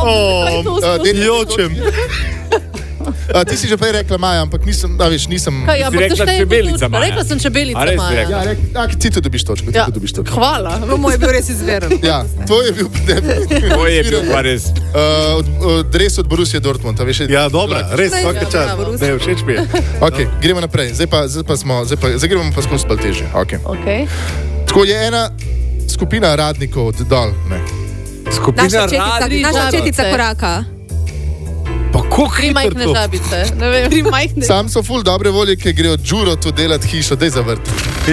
Jočem. Ti si že prej rekla Maja, ampak nisem. Kaj, ampak rekla čebelica Maja. Rekla sem čebelica Maja. Ti tu dobiš točko. Hvala, moj je bil res izveren. Ja, tvoj je bil Tvoj je bil pa res. Dres od Borussia Dortmund, veš? Ja, dobra, res, vsake čas. Ne, všeč mi je. Ok, gremo naprej. Zdaj gremo pa skozi bolj težje. Okay. Tako je ena skupina radnikov od dol. Skupina Naša četica koraka. Pa koliko Tri majhne žabice. Ne vem. Sam so ful dobre volje, ki grejo Đuro tu delati hišo, daj zavrti.